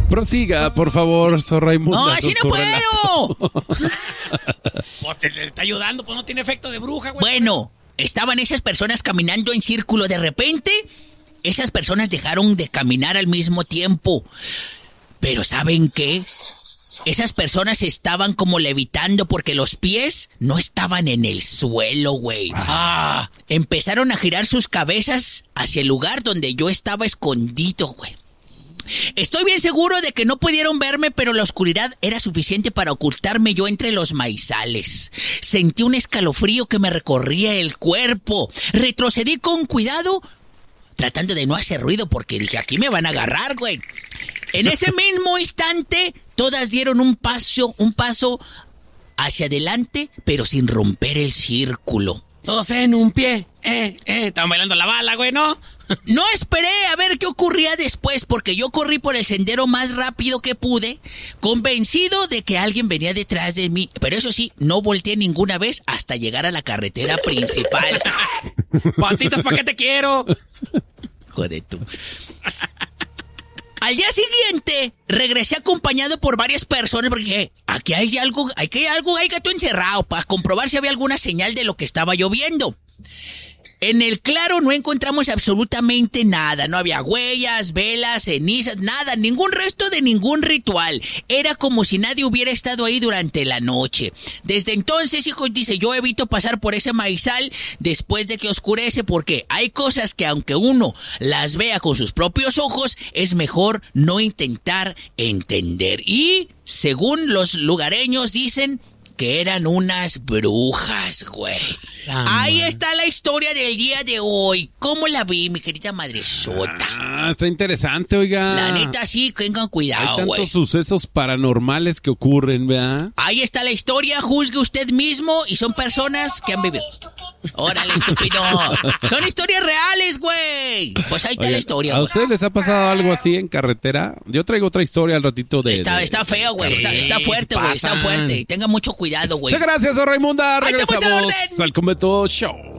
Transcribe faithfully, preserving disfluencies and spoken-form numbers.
Prosiga, por favor, Sor Raimunda. No, así no puedo. Pues te, te está ayudando, pues no tiene efecto de bruja, güey. Bueno, estaban esas personas caminando en círculo. De repente, esas personas dejaron de caminar al mismo tiempo. Pero ¿saben qué? Esas personas estaban como levitando porque los pies no estaban en el suelo, güey. Ah, empezaron a girar sus cabezas hacia el lugar donde yo estaba escondido, güey. Estoy bien seguro de que no pudieron verme, pero la oscuridad era suficiente para ocultarme yo entre los maizales. Sentí un escalofrío que me recorría el cuerpo. Retrocedí con cuidado, tratando de no hacer ruido porque dije, aquí me van a agarrar, güey. En ese mismo instante, todas dieron un paso, un paso hacia adelante, pero sin romper el círculo. Todos en un pie. Eh, eh, estaban bailando la bala, güey, ¿no? No esperé a ver qué ocurría después, porque yo corrí por el sendero más rápido que pude, convencido de que alguien venía detrás de mí. Pero eso sí, no volteé ninguna vez hasta llegar a la carretera principal. Patitas, ¿para qué te quiero? Joder tú. Al día siguiente, regresé acompañado por varias personas porque dije, aquí hay algo, hay que algo, hay gato encerrado para comprobar si había alguna señal de lo que estaba lloviendo. En el claro no encontramos absolutamente nada, no había huellas, velas, cenizas, nada, ningún resto de ningún ritual. Era como si nadie hubiera estado ahí durante la noche. Desde entonces, hijos, dice, yo evito pasar por ese maizal después de que oscurece porque hay cosas que aunque uno las vea con sus propios ojos, es mejor no intentar entender. Y, según los lugareños, dicen que eran unas brujas, güey. Ah, Ahí man. está la historia del día de hoy. ¿Cómo la vi, mi querida madresota? Ah, está interesante, oiga. La neta, sí, tengan cuidado, güey. Hay tantos wey. sucesos paranormales que ocurren, ¿verdad? Ahí está la historia, juzgue usted mismo y son personas que han vivido. Órale, estúpido. Son historias reales, güey. Pues ahí está Oigan, la historia, ¿a güey. ustedes les ha pasado algo así en carretera? Yo traigo otra historia al ratito de... Está, de, está feo, güey. Está, está fuerte, güey. Está fuerte. Tenga mucho cuidado, güey. Muchas gracias, Sor Raimunda. Regresamos al Convento Show.